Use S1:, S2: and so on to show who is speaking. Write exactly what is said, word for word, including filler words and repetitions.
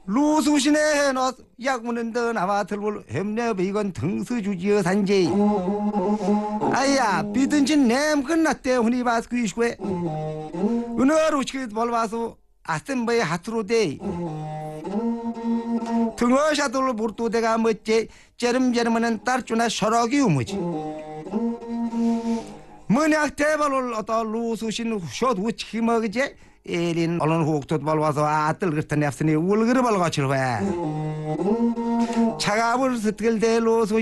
S1: 루수신에 너 약문은 더 나와 들볼 햄내 이건 등수주지어 산지 아야 비든진 냄 끝났대 흔히 봐서 그이시고에 은어로 시키듯 벌봐서 아셈바의 하트로 돼 등어샤돌로 모르토대가 멋제 째름째름하는 딸주나 서럭이 우무지 문약 대발을 어떤 루수신 숏 우치기 먹이지 에린 얼른 호흡도 발와서 아들 같은 앱스니 울그르 발가치로 해 차가불 스틀 대로